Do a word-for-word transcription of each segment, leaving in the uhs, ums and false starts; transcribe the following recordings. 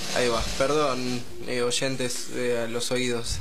Ahí va, perdón, eh, oyentes eh, a los oídos.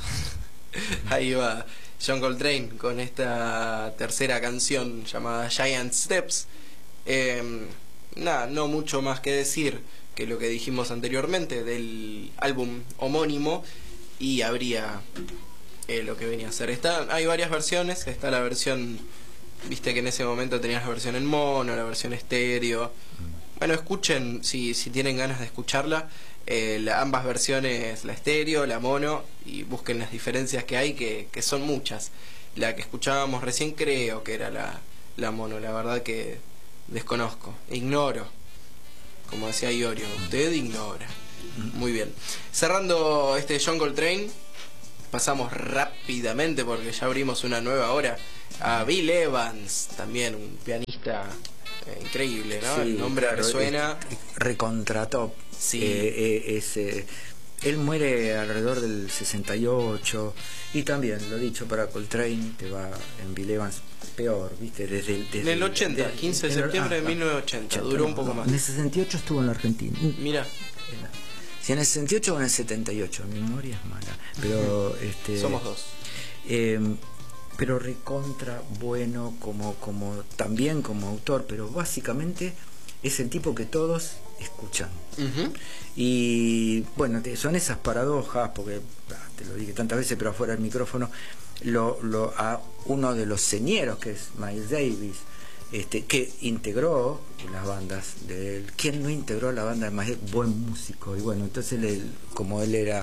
Ahí va John Coltrane con esta tercera canción llamada Giant Steps. Eh, nada, no mucho más que decir que lo que dijimos anteriormente del álbum homónimo, y habría eh, lo que venía a ser. Está, hay varias versiones, está la versión, viste que en ese momento tenías la versión en mono, la versión estéreo. Bueno, escuchen, si, si tienen ganas de escucharla, eh, la, ambas versiones, la estéreo, la mono, y busquen las diferencias que hay, que, que son muchas. La que escuchábamos recién creo que era la, la mono, la verdad que desconozco, ignoro. Como decía Iorio, usted ignora. Muy bien. Cerrando este John Coltrane, pasamos rápidamente, porque ya abrimos una nueva hora, a Bill Evans, también un pianista eh, increíble, ¿no? Sí, el nombre claro, resuena. Recontratop. Sí. Eh, eh, es, eh, él muere alrededor del sesenta y ocho, y también, lo dicho, para Coltrane te va en Bill Evans peor, ¿viste? Desde, desde En el ochenta, de, quince de en, septiembre ah, de mil novecientos ochenta, duró un poco no, más. En el sesenta y ocho estuvo en la Argentina. Mira. Si en el sesenta y ocho o en el setenta y ocho, mi memoria es mala, pero este, somos dos. Eh, pero recontra bueno como, como también como autor, pero básicamente es el tipo que todos escuchan. Uh-huh. Y bueno, son esas paradojas, porque te lo dije tantas veces, pero afuera del micrófono, lo, lo, a uno de los señeros, que es Miles Davis, este, que integró las bandas de él. ¿Quién no integró la banda de Miles? Buen músico. Y bueno, entonces él, como él era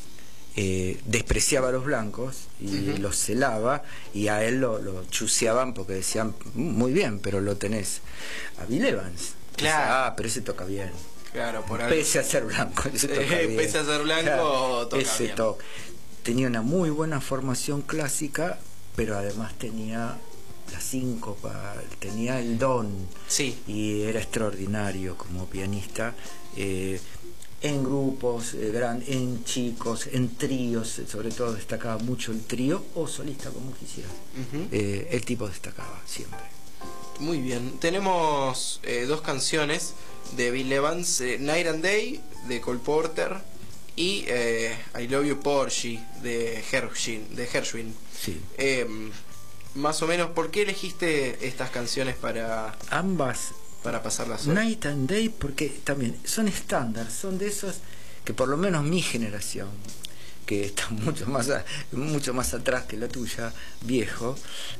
eh, despreciaba a los blancos y uh-huh. los celaba, y a él lo, lo chuseaban porque decían, muy bien, pero lo tenés a Bill Evans. Claro. Dice, ah, pero ese toca bien. Claro, por pese algo. a ser blanco, ese toca eh, bien. Pese a ser blanco, claro, toca ese bien. To tenía una muy buena formación clásica, pero además tenía la síncopa, tenía el don. Sí. Y era extraordinario como pianista. Eh, en grupos eh, grandes, en chicos, en tríos, sobre todo destacaba mucho el trío, o solista, como quisiera. Uh-huh. eh, el tipo destacaba siempre. Muy bien, tenemos eh, dos canciones de Bill Evans, eh, Night and Day de Cole Porter y eh, I Love You Porgy de Gershwin, de Gershwin. Sí. Eh, más o menos, ¿por qué elegiste estas canciones para ambas para pasarlas hoy? Night and Day, porque también son estándar, son de esos que por lo menos mi generación, que está mucho más a, mucho más atrás que la tuya, viejo,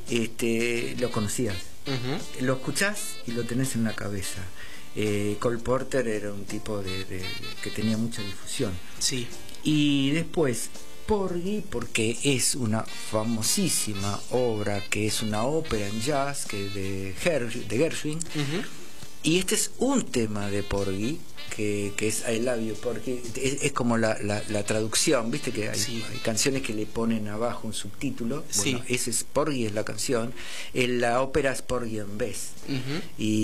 este, lo conocías. Uh-huh. Lo escuchás y lo tenés en la cabeza. eh, Cole Porter era un tipo de, de, que tenía mucha difusión. Sí. Y después Porgy, porque es una famosísima obra, que es una ópera en jazz, que de, Ger de Gershwin. Uh-huh. Y este es un tema de Porgy, que, que es I Love You Porgy. Es, es como la, la, la traducción, viste que hay, sí. hay canciones que le ponen abajo un subtítulo. Sí. Bueno, ese es Porgy, es la canción. En la ópera es Porgy and Bess. Uh-huh.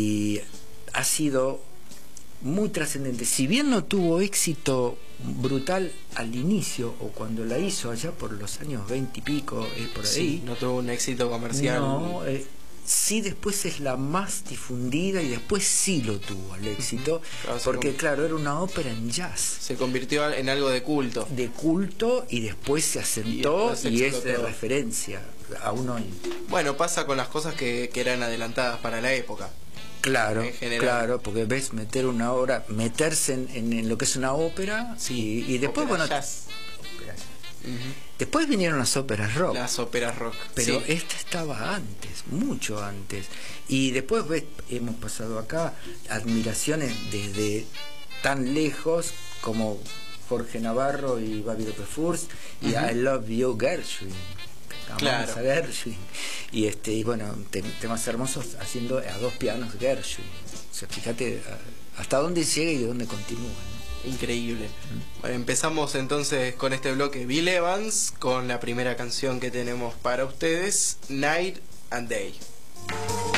Y ha sido muy trascendente. Si bien no tuvo éxito brutal al inicio, o cuando la hizo allá por los años veinte y pico, eh, por ahí. Sí, no tuvo un éxito comercial. No, eh, sí, después es la más difundida, y después sí lo tuvo el éxito, claro, porque claro, era una ópera en jazz. Se convirtió en algo de culto. De culto, y después se asentó y, y es de referencia aún hoy. Bueno, pasa con las cosas que, que eran adelantadas para la época. Claro, claro, porque ves meter una obra, meterse en, en, en lo que es una ópera, sí, y, y después, ópera bueno, jazz. Ópera. Uh-huh. Después vinieron las óperas rock. Las óperas rock. Pero sí. esta estaba antes, mucho antes. Y después ves, hemos pasado acá admiraciones desde tan lejos como Jorge Navarro y Bobby López-Furs, y uh-huh. I Love You Gershwin. Claro. A Gershwin. Y este y bueno, te, temas hermosos haciendo a dos pianos Gershwin. O sea, fíjate hasta dónde llega y de dónde continúa, ¿no? Increíble. ¿Mm? Bueno, empezamos entonces con este bloque Bill Evans, con la primera canción que tenemos para ustedes, Night and Day.